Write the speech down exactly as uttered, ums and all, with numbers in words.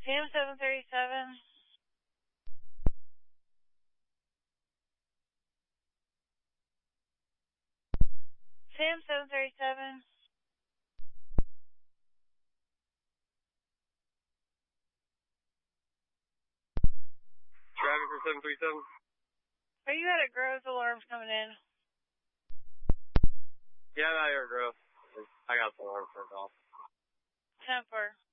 Sam seven thirty-seven. Sam seven thirty-seven. Traffic for seven three seven. Are you at a Groves? Alarms coming in. Yeah, I'm out here, bro. I got the alarm turned off. Temper.